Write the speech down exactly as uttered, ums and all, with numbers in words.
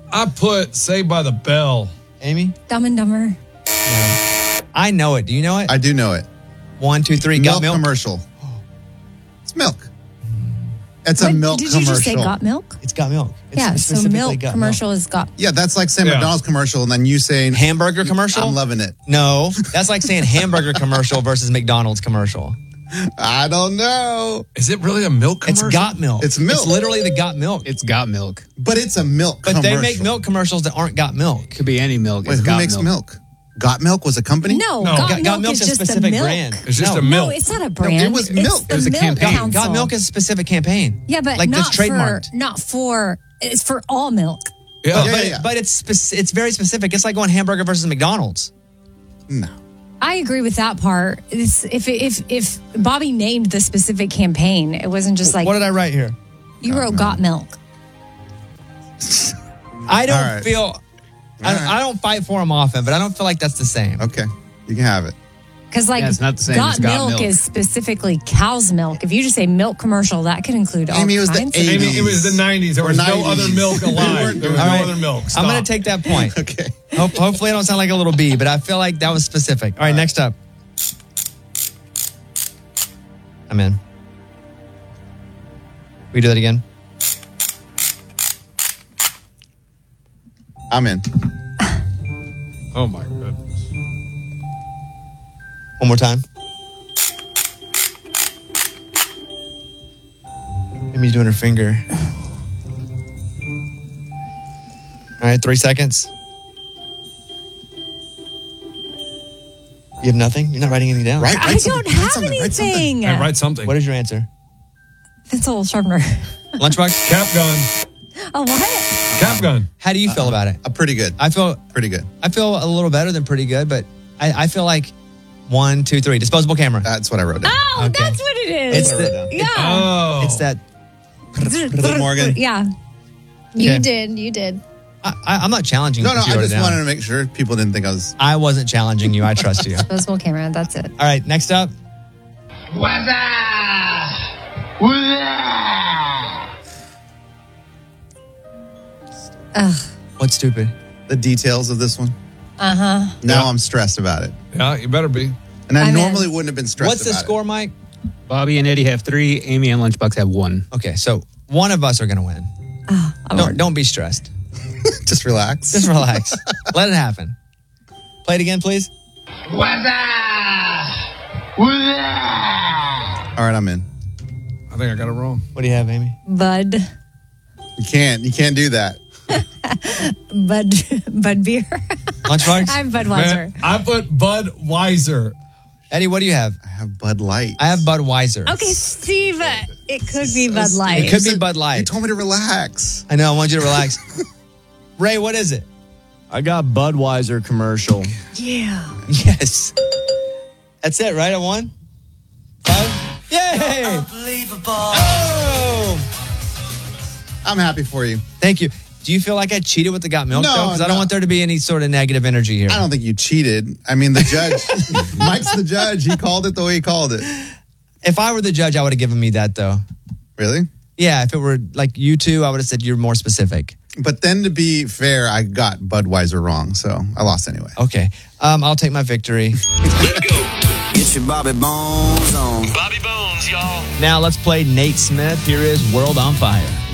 I put Saved by the Bell. Amy? Dumb and Dumber. No. I know it. Do you know it? I do know it. One, two, three. Milk Got milk? commercial. It's milk. It's a What, milk did commercial. you just say got milk? It's got milk. It's yeah, so specifically milk got commercial milk. is got. Yeah, that's like saying Yeah. McDonald's commercial and then you saying Hamburger commercial? I'm loving it. No, that's like saying hamburger commercial versus McDonald's commercial. I don't know. Is it really a milk commercial? It's got milk. It's milk. It's literally the got milk. It's got milk. But it's a milk But commercial. they make milk commercials that aren't got milk. Could be any milk. Wait, It's who got makes milk. milk? Got Milk was a company? No, No. got, Got, milk got milk's is a just the specific milk. brand. It's just no. a milk. No, it's not a brand. was milk. It's the It was a milk campaign. Got, council. got milk is a specific campaign. Yeah, but like not that's trademarked. for not for. It's for all milk. Yeah. But, Yeah, but, yeah, yeah. but it's spec- it's very specific. It's like going hamburger versus McDonald's. No. I agree with that part. It's, if if if Bobby named the specific campaign, it wasn't just like What did I write here? you wrote got milk. I don't All right. feel. I, All right. I don't fight for them often, but I don't feel like that's the same. Okay. You can have it. Because like Yeah, it's not the same got, as got milk, milk. is specifically cow's milk. If you just say milk commercial, that could include all Amy, it was the kinds of eighties. Amy, it was the nineties. There Or was no nineties. other milk alive. There was All no right. other milk. I'm Stop. going to take that point. Okay. Ho- hopefully, I don't sound like a little bee, but I feel like that was specific. All right, next up. I'm in. We do that again. I'm in. Oh, my goodness. One more time. Amy's doing her finger. All right, three seconds. You have nothing? You're not writing anything down? Right? I Write something. don't Write have something. Write something. anything. Hey, write something. What is your answer? Pencil sharpener. Lunchbox? Cap gun. A what? Cap gun. How do you feel about it? Uh, pretty good. I feel Pretty good. I feel a little better than pretty good, but I, I feel like one, two, three. Disposable camera. That's what I wrote down. Oh, Okay. that's what it is. It's the- yeah. Oh. It's that. Morgan. Yeah. You Okay. did. You did. I, I, I'm not challenging No, you. no, if you I wrote it just down. wanted to make sure people didn't think I was. I wasn't challenging you. I trust you. All Disposable camera. That's it. right, next up. Ugh. What's stupid? The details of this one. Uh huh. Now Yeah. I'm stressed about it. Yeah, you better be. And I I'm in. normally wouldn't have been stressed What's the about score, Mike? Bobby and Eddie have three. Amy and Lunchbox have one. Okay, so one of us are going to win. Oh, I'm Don't, don't be stressed. it. Just relax. Just relax. Let it happen. Play it again, please. All right, I'm in. I think I got it wrong. What do you have, Amy? Bud. You can't. You can't do that. Bud. Bud beer. Lunchbox? I'm Budweiser. Man, I put Budweiser. Eddie, what do you have? I have Bud Light. I have Budweiser. Okay, Steve. It could be Bud So- Light. It could be said- Bud Light. You told me to relax. I know. I want you to relax. Ray, what is it? I got Budweiser commercial. Yeah. Yes. That's it, right? I won? Five? Yay! Oh! I'm happy for you. Thank you. Do you feel like I cheated with the got milk, No, though? Because I don't no. want there to be any sort of negative energy here. I don't think you cheated. I mean, the judge, Mike's the judge. He called it the way he called it. If I were the judge, I would have given me that, though. Really? Yeah, if it were like you two, I would have said you're more specific. But then to be fair, I got Budweiser wrong, so I lost anyway. Okay. Um, I'll take my victory. Let's go. Get your Bobby Bones on. Bobby Bones, y'all. Now let's play Nate Smith. Here is World on Fire.